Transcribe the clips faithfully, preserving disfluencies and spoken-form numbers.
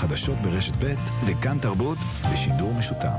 החדשות ברשת ב' וכאן תרבות בשידור משותף.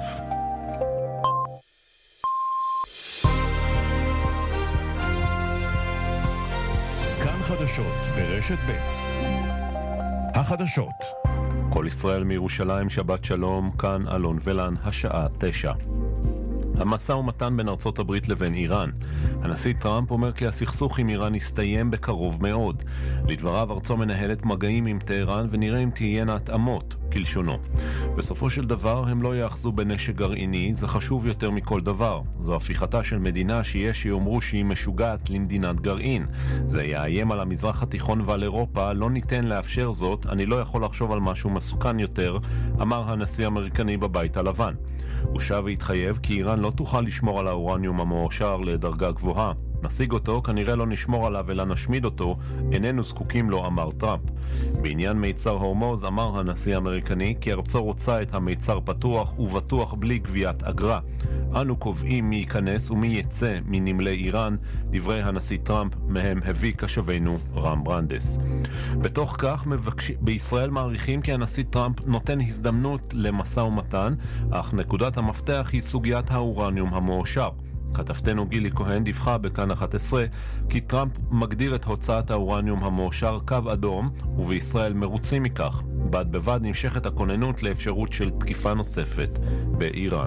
כאן חדשות ברשת ב'. החדשות. כל ישראל מירושלים, שבת שלום, כאן אלון ולן, השעה תשע. המשא ומתן בין ארצות הברית לבין איראן. הנשיא טראמפ אומר כי הסכסוך עם איראן יסתיים בקרוב מאוד. לדבריו, ארצו מנהלת מגעים עם טהרן ונראה אם תהיינה התאמות, כלשונו. בסופו של דבר הם לא יאחזו בנשק גרעיני, זה חשוב יותר מכל דבר. זו הפיכתה של מדינה שיש שיאמרו שהיא משוגעת למדינת גרעין. זה יאיים על המזרח התיכון ועל אירופה, לא ניתן לאפשר זאת, אני לא יכול לחשוב על משהו מסוכן יותר, אמר הנשיא האמריקני בבית הלבן. הוא שב והתחייב כי איראן לא תוכל לשמור על האורניום המועשר לדרגה גבוהה. נשיג אותו, כנראה לא נשמור עליו אלא נשמיד אותו, איננו זקוקים לו, אמר טראמפ. בעניין מיצר הורמוז אמר הנשיא האמריקני כי ארצו רוצה את המיצר פתוח ובטוח בלי גביית אגרה. אנו קובעים מי ייכנס ומי יצא מנמלי איראן, דברי הנשיא טראמפ, מהם הביא קשבנו רם ברנדס. בתוך כך מבקש... בישראל מעריכים כי הנשיא טראמפ נותן הזדמנות למשא ומתן, אך נקודת המפתח היא סוגיית האורניום המועשר. כתבתנו גילי כהן דיווחה בכאן אחת עשרה כי טראמפ מגדיר את הוצאת האורניום המועשר קו אדום, ובישראל מרוצים מכך. בד בבד נמשכת הכוננות לאפשרות של תקיפה נוספת באיראן.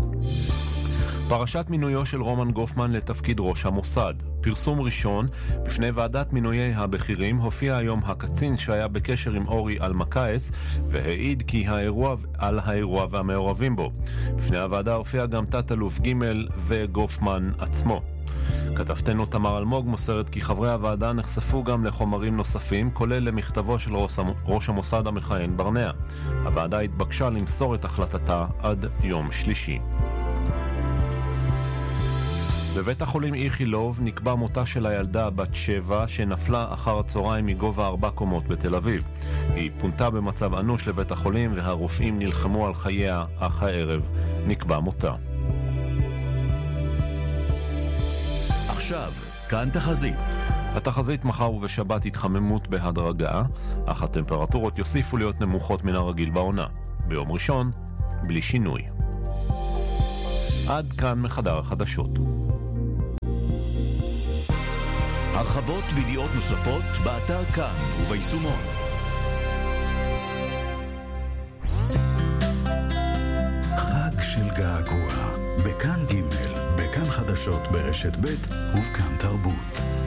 פרשת מינויו של רומן גופמן לתפקיד ראש המוסד. פרסום ראשון, בפני ועדת מינויי הבכירים הופיע היום הקצין שהיה בקשר עם אורי אלמקייס והעיד כי האירוע על האירוע והמעורבים בו. בפני הוועדה הופיע גם תת-אלוף ג' וגופמן עצמו. כתבתנו תמר אלמוג מוסרת כי חברי הוועדה נחשפו גם לחומרים נוספים, כולל למכתבו של ראש המוסד המכהן ברנע. הוועדה התבקשה למסור את החלטתה עד יום שלישי. בבית החולים איכילוב נקבע מותה של הילדה בת שבע שנפלה אחר הצהריים מגובה ארבע קומות בתל אביב. היא פונתה במצב אנוש לבית החולים והרופאים נלחמו על חייה, אך הערב נקבע מותה. עכשיו, כאן תחזית. התחזית מחר ובשבת התחממות בהדרגה, אך הטמפרטורות יוסיפו להיות נמוכות מן הרגיל בעונה. ביום ראשון, בלי שינוי. עד כאן מחדר החדשות. הרחבות וידיעות נוספות באתר כאן וביישומון. חג של געגוע בכאן ג' בכאן חדשות ברשת ב' ובכאן תרבות.